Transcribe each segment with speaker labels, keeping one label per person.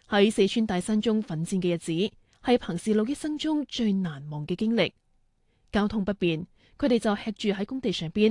Speaker 1: 喺四川大山中奮戰嘅日子，係彭氏祿一生中最難忘嘅經歷。交通不便，佢哋就吃住喺工地上邊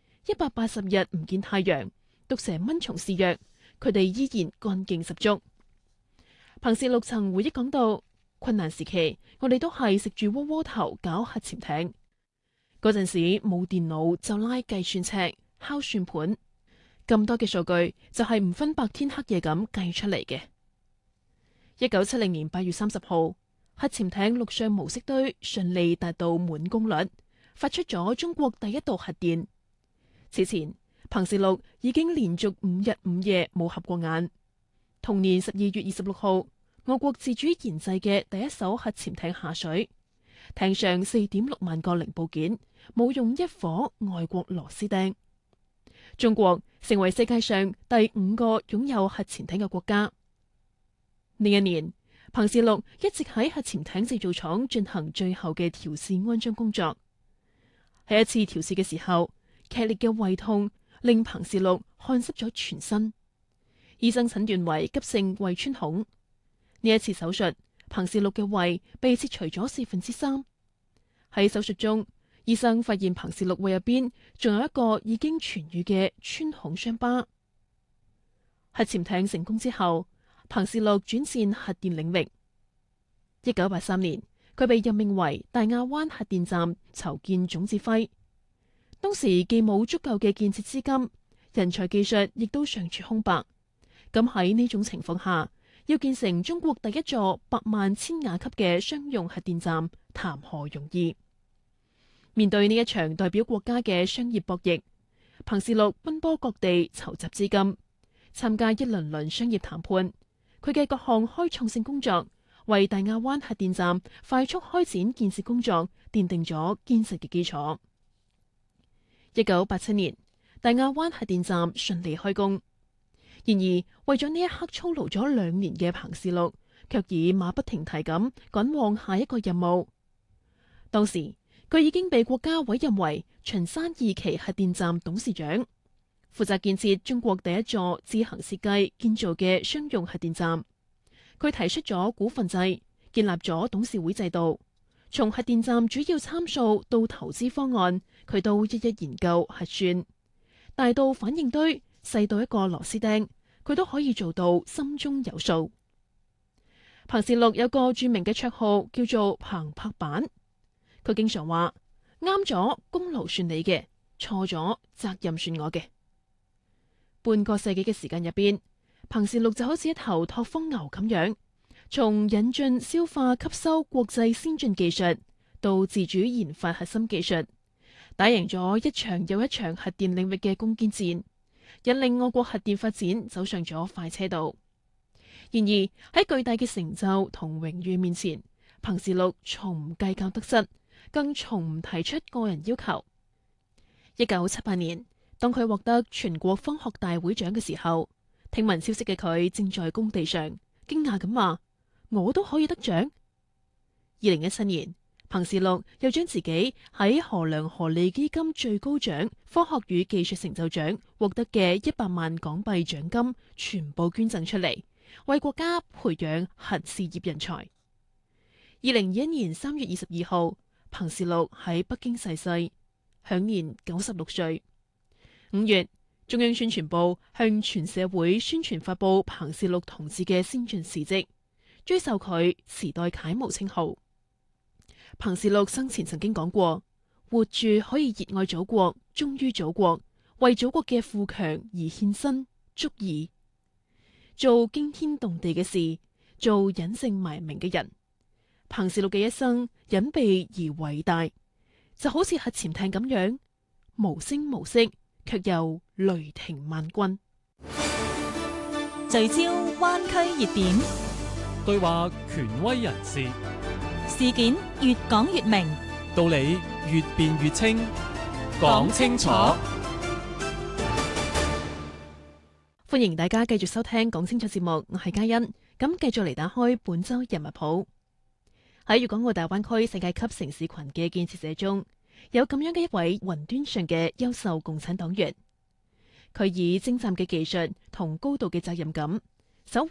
Speaker 1: ，180日唔見太陽，毒蛇蚊蟲肆虐，佢哋依然幹勁十足。彭氏祿曾回憶講到，困難時期我哋都係食住窩窩頭搞核潛艇，嗰陣時冇電腦就拉計算尺、敲算盤，咁多嘅數據就係唔分白天黑夜咁計出嚟嘅。1970年8月30號，核潛艇陸上模式堆順利達到滿功率，發出咗中國第一道核電。此前，彭氏祿已經連續5日5夜冇合過眼。同年12月26號，我國自主研製嘅第一艘核潛艇下水，艇上4.6萬個零部件，冇用一顆外國螺絲釘。中國成為世界上第5個擁有核潛艇嘅國家。呢一年，彭氏祿一直喺核潛艇製造廠進行最後嘅調試安裝工作。喺一次調試嘅時候，劇烈嘅胃痛令彭氏祿汗濕咗全身，醫生診斷為急性胃穿孔。呢一次手術，彭氏祿嘅胃被切除咗3/4。喺手術中，醫生發現彭氏祿胃入邊仲有一個已經痊愈嘅穿孔傷疤。核潛艇成功之後，彭氏祿轉戰核電領域。1983年，佢被任命為大亞灣核電站籌建總指揮。當時既冇足夠嘅建設資金，人才技術亦都尚處空白。咁喺呢種情況下，要建成中國第一座100萬千瓦級嘅商用核電站，談何容易？面對呢一場代表國家嘅商業博弈，彭氏祿奔波各地籌集資金，參加一輪輪商業談判。佢嘅各項開創性工作，為大亞灣核電站快速開展建設工作奠定咗堅實嘅基礎。1987年，大亞灣核電站順利開工。然而，為咗呢一刻操勞咗2年嘅彭氏祿，卻已馬不停蹄咁趕往下一個任務。當時，佢已經被國家委任為秦山2期核電站董事長，負責建設中國第一座自行設計建造嘅商用核電站。佢提出咗股份制，建立咗董事會制度，從核電站主要參數到投資方案，佢都一一研究核算。大到反應堆，細到一個螺絲釘，佢都可以做到心中有數。彭氏祿有個著名嘅綽號叫做彭拍板，佢經常話：啱咗功勞算你嘅，錯咗責任算我嘅。半個世紀嘅時間入邊，彭氏祿就好似一頭拓荒牛咁樣，從引進、消化、吸收國際先進技術，到自主研發核心技術，打贏咗一場又一場核電領域嘅攻堅戰，引領我國核電發展走上咗快車道。然而喺巨大嘅成就同榮譽面前，彭氏祿從唔計較得失，更從唔提出個人要求。1978年，當佢獲得全國科學大會獎嘅時候，聽聞消息嘅佢正在工地上，驚訝咁話：我都可以得獎。2017年，彭氏祿又將自己喺何良荷利基金最高獎科學與技術成就獎獲得嘅100萬港幣獎金全部捐贈出嚟，為國家培養核事業人才。2021年3月22號，彭氏祿喺北京逝世，享年96歲。5月，中央宣傳部向全社會宣傳發布彭氏祿同志嘅先進事蹟，追授佢時代楷模稱號。彭氏祿生前曾經講過：活住可以熱愛祖國，忠於祖國，為祖國嘅富強而獻身，足矣。做驚天動地嘅事，做隱姓埋名嘅人。彭氏祿嘅一生隱秘而偉大，就好似核潛艇咁樣，無聲無息，卻又雷霆萬鈞。
Speaker 2: 聚焦灣區熱點，
Speaker 3: 對話權威人士，
Speaker 2: 事件越講越明，
Speaker 3: 道理越辯越清，講清楚。
Speaker 1: 歡迎大家繼續收聽講清楚節目，我係嘉欣。咁繼續嚟打開本周人物譜。喺粵港澳大灣區世界級城市群嘅建設者中，有咁樣嘅一位雲端上嘅優秀共產黨員，佢以精湛嘅技術同高度嘅責任感，守護